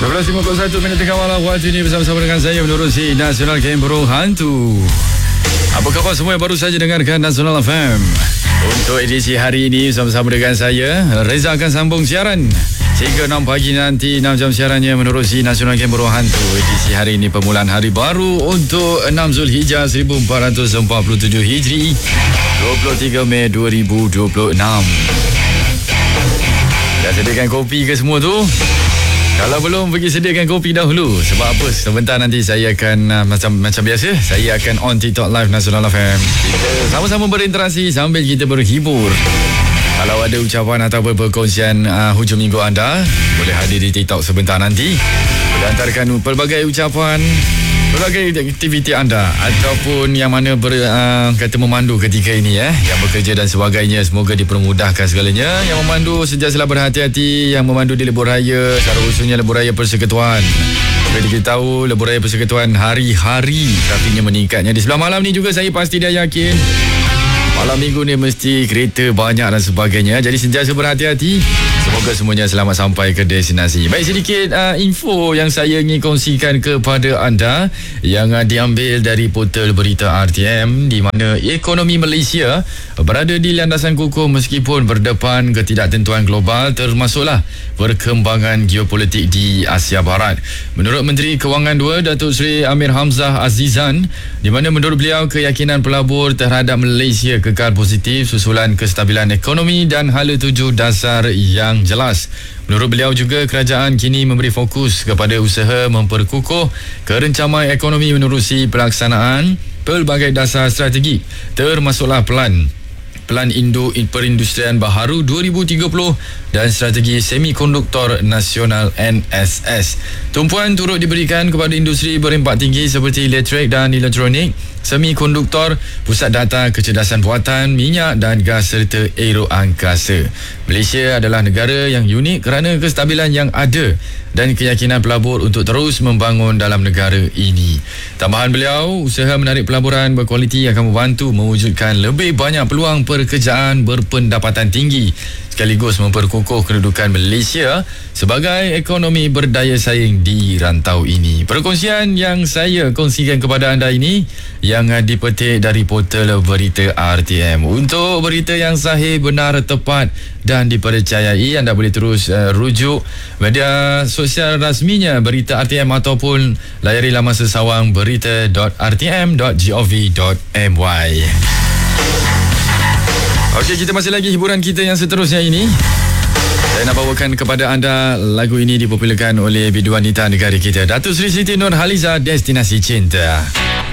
12.51 minit tengah malam. Waktu ini bersama-sama dengan saya menerusi Nasional Game Burung Hantu. Apa khabar semua yang baru saja dengarkan Nasional FM? Untuk edisi hari ini bersama-sama dengan saya, Reza akan sambung siaran hingga 6 pagi nanti. 6 jam siarannya menerusi Nasional Game Burung Hantu. Edisi hari ini permulaan hari baru untuk 6 Zulhijjah 1447 Hijri, 23 Mei 2026. Dah sediakan kopi ke semua tu? Kalau belum, pergi sediakan kopi dahulu. Sebab apa? Sebentar nanti saya akan macam biasa, saya akan on TikTok Live Nasional FM. Kita sama-sama berinteraksi sambil kita berhibur. Kalau ada ucapan atau perkongsian hujung minggu anda, boleh hadir di TikTok sebentar nanti. Boleh hantarkan pelbagai ucapan, pelbagai aktiviti anda ataupun yang mana kata memandu ketika ini yang bekerja dan sebagainya, semoga dipermudahkan segalanya. Yang memandu sentiasalah berhati-hati, yang memandu di lebuh raya, secara khususnya lebuh raya Persekutuan. Seperti kita tahu, lebuh raya Persekutuan hari-hari trafiknya meningkatnya. Di sebelah malam ni juga saya pasti dah yakin malam minggu ni mesti kereta banyak dan sebagainya. Jadi sentiasa berhati-hati. Semoga semuanya selamat sampai ke destinasi. Baik, sedikit info yang saya ingin kongsikan kepada anda yang diambil dari portal berita RTM, di mana ekonomi Malaysia berada di landasan kukuh meskipun berdepan ketidaktentuan global, termasuklah perkembangan geopolitik di Asia Barat. Menurut Menteri Kewangan II, Datuk Seri Amir Hamzah Azizan, di mana menurut beliau keyakinan pelabur terhadap Malaysia kekal positif susulan kestabilan ekonomi dan hala tuju dasar yang jelas. Menurut beliau juga, kerajaan kini memberi fokus kepada usaha memperkukuh kerencaman ekonomi menerusi pelaksanaan pelbagai dasar strategi, termasuklah Pelan Perindustrian Baharu 2030 dan Strategi Semikonduktor Nasional NSS. Tumpuan turut diberikan kepada industri berimpak tinggi seperti elektrik dan elektronik, semikonduktor, pusat data, kecerdasan buatan, minyak dan gas serta aeroangkasa. Malaysia adalah negara yang unik kerana kestabilan yang ada dan keyakinan pelabur untuk terus membangun dalam negara ini. Tambahan beliau, usaha menarik pelaburan berkualiti akan membantu mewujudkan lebih banyak peluang pekerjaan berpendapatan tinggi sekaligus memperkukuh kedudukan Malaysia sebagai ekonomi berdaya saing di rantau ini. Perkongsian yang saya kongsikan kepada anda ini yang dipetik dari portal berita RTM. Untuk berita yang sahih, benar, tepat dan dipercayai, anda boleh terus rujuk media sosial rasminya Berita RTM ataupun layari laman sesawang berita.rtm.gov.my. Okey, kita masih lagi hiburan kita yang seterusnya ini. Saya nak bawakan kepada anda lagu ini dipopularkan oleh bidu wanita negara kita, Datuk Seri Siti Nurhaliza, Destinasi Cinta.